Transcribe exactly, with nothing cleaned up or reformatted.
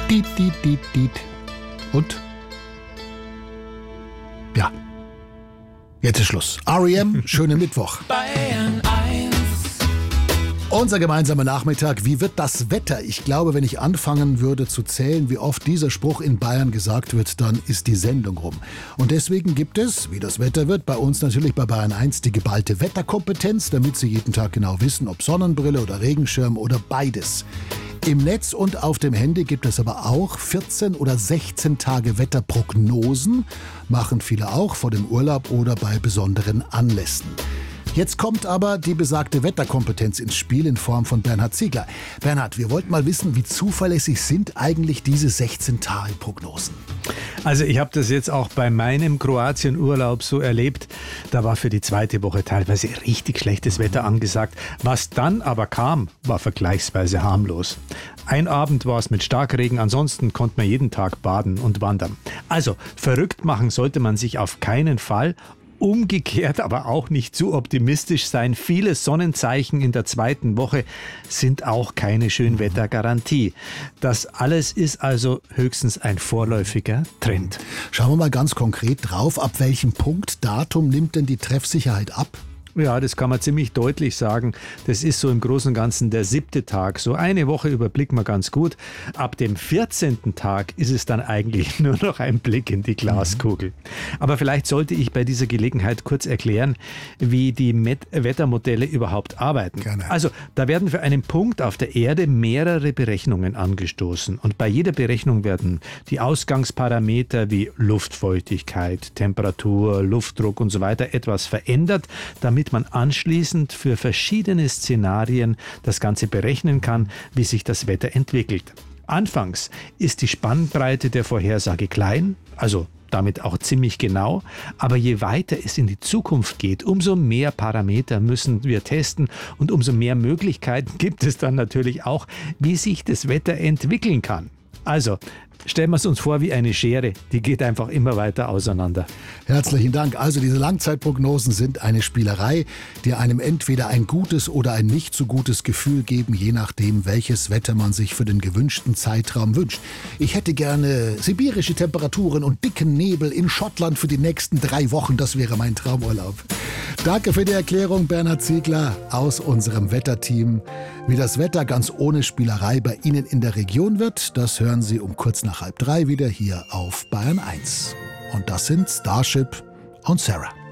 Diet, diet, diet, diet. Und? Ja. Jetzt ist Schluss. R E M, schönen Mittwoch. Bayern eins. Unser gemeinsamer Nachmittag. Wie wird das Wetter? Ich glaube, wenn ich anfangen würde zu zählen, wie oft dieser Spruch in Bayern gesagt wird, dann ist die Sendung rum. Und deswegen gibt es, wie das Wetter wird, bei uns natürlich bei Bayern eins die geballte Wetterkompetenz, damit Sie jeden Tag genau wissen, ob Sonnenbrille oder Regenschirm oder beides. Im Netz und auf dem Handy gibt es aber auch vierzehn oder sechzehn Tage Wetterprognosen, machen viele auch vor dem Urlaub oder bei besonderen Anlässen. Jetzt kommt aber die besagte Wetterkompetenz ins Spiel in Form von Bernhard Ziegler. Bernhard, wir wollten mal wissen, wie zuverlässig sind eigentlich diese sechzehn Tage Prognosen? Also ich habe das jetzt auch bei meinem Kroatien-Urlaub so erlebt. Da war für die zweite Woche teilweise richtig schlechtes Wetter angesagt. Was dann aber kam, war vergleichsweise harmlos. Ein Abend war es mit Starkregen, ansonsten konnte man jeden Tag baden und wandern. Also verrückt machen sollte man sich auf keinen Fall. Umgekehrt aber auch nicht zu optimistisch sein. Viele Sonnenzeichen in der zweiten Woche sind auch keine Schönwettergarantie. Das alles ist also höchstens ein vorläufiger Trend. Schauen wir mal ganz konkret drauf. Ab welchem Punkt, Datum nimmt denn die Treffsicherheit ab? Ja, das kann man ziemlich deutlich sagen. Das ist so im Großen und Ganzen der siebte Tag. So eine Woche überblicken wir ganz gut. Ab dem vierzehnten Tag ist es dann eigentlich nur noch ein Blick in die Glaskugel. Aber vielleicht sollte ich bei dieser Gelegenheit kurz erklären, wie die Met- Wettermodelle überhaupt arbeiten. Gerne. Also, da werden für einen Punkt auf der Erde mehrere Berechnungen angestoßen. Und bei jeder Berechnung werden die Ausgangsparameter wie Luftfeuchtigkeit, Temperatur, Luftdruck und so weiter etwas verändert, damit man anschließend für verschiedene Szenarien das Ganze berechnen kann, wie sich das Wetter entwickelt. Anfangs ist die Spannbreite der Vorhersage klein, also damit auch ziemlich genau, aber je weiter es in die Zukunft geht, umso mehr Parameter müssen wir testen und umso mehr Möglichkeiten gibt es dann natürlich auch, wie sich das Wetter entwickeln kann. Also, stellen wir es uns vor wie eine Schere, die geht einfach immer weiter auseinander. Herzlichen Dank. Also diese Langzeitprognosen sind eine Spielerei, die einem entweder ein gutes oder ein nicht so gutes Gefühl geben, je nachdem, welches Wetter man sich für den gewünschten Zeitraum wünscht. Ich hätte gerne sibirische Temperaturen und dicken Nebel in Schottland für die nächsten drei Wochen. Das wäre mein Traumurlaub. Danke für die Erklärung, Bernhard Ziegler aus unserem Wetterteam. Wie das Wetter ganz ohne Spielerei bei Ihnen in der Region wird, das hören Sie um kurz nach halb drei wieder hier auf Bayern eins. Und das sind Starship und Sarah.